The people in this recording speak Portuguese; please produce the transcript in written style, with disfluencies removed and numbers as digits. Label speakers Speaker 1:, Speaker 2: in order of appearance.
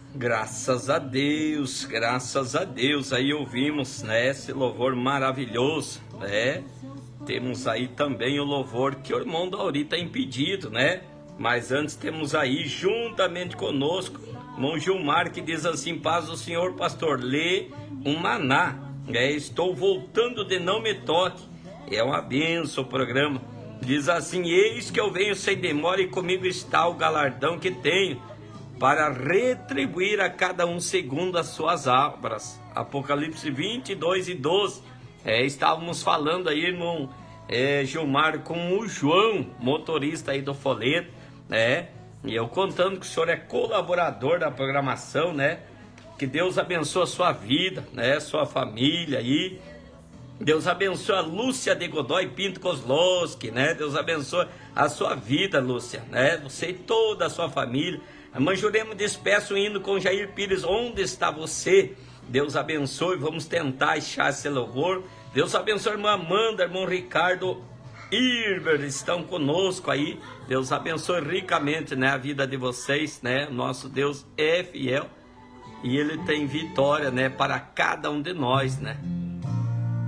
Speaker 1: Graças a Deus, graças a Deus. Aí ouvimos, né, esse louvor maravilhoso, né? Temos aí também o louvor que o irmão Dauri está impedido, né? Mas antes temos aí, juntamente conosco, o irmão Gilmar, que diz assim: paz do Senhor, pastor, lê um maná, né? Estou voltando de Não Me Toque. É uma benção o programa. Diz assim: eis que eu venho sem demora e comigo está o galardão que tenho, para retribuir a cada um segundo as suas obras. Apocalipse 22:12. Estávamos falando aí, irmão Gilmar, com o João, motorista aí do folheto, né? E eu contando que o senhor é colaborador da programação, né? Que Deus abençoe a sua vida, né? Sua família aí. Deus abençoe a Lúcia de Godoy Pinto Kozlowski, né? Deus abençoe a sua vida, Lúcia, né? Você e toda a sua família. Amanhã Jurema despeço indo com Jair Pires. Onde está você? Deus abençoe. Vamos tentar achar esse louvor. Deus abençoe a irmã Amanda, irmão Ricardo Irber, estão conosco aí. Deus abençoe ricamente, né, a vida de vocês, né? Nosso Deus é fiel e Ele tem vitória, né, para cada um de nós, né?